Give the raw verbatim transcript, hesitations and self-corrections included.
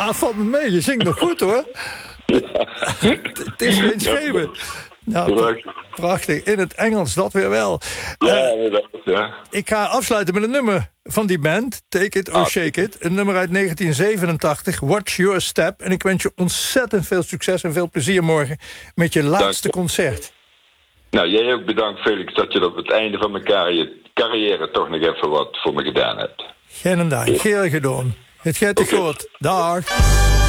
Ah, valt me mee. Je zingt nog goed, hoor. Het is geen schemen. Nou, prachtig. In het Engels, dat weer wel. Ja, inderdaad, ja. Ik ga afsluiten met een nummer van die band. Take It or Ah. Shake It. Een nummer uit negentien zevenentachtig. Watch Your Step. En ik wens je ontzettend veel succes en veel plezier morgen met je laatste concert. Nou, jij ook bedankt, Felix, dat je op het einde van mijn carrière, carrière toch nog even wat voor me gedaan hebt. Geen en dank. Geen gedaan. Het gaat te groot. Dag.